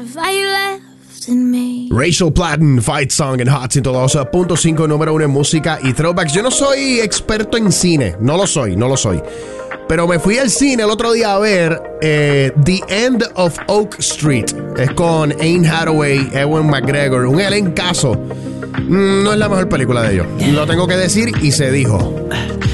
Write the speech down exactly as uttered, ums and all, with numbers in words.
Rachel Platten, Fight Song en Hot ciento dos punto cinco, número uno en música y throwbacks. Yo no soy experto en cine, no lo soy, no lo soy. Pero me fui al cine el otro día a ver eh, The End of Oak Street. Es con Anne Hathaway, Ewan McGregor, un elencazo. Mm, no es la mejor película de ellos, lo tengo que decir y se dijo.